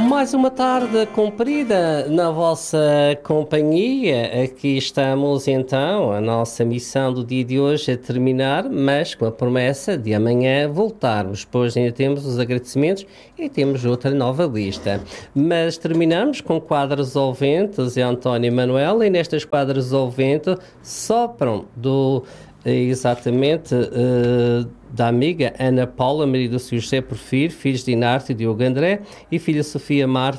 Mais uma tarde cumprida na vossa companhia. Aqui estamos então, a nossa missão do dia de hoje a terminar, mas com a promessa de amanhã voltarmos, pois ainda temos os agradecimentos e temos outra nova lista. Mas terminamos com quadros ao vento, Zé António e Manuel, e nestas quadros ao vento sopram exatamente da amiga Ana Paula, marido do Sr. José Porfírio, filhos de Inácio e Diogo André e filha Sofia Marta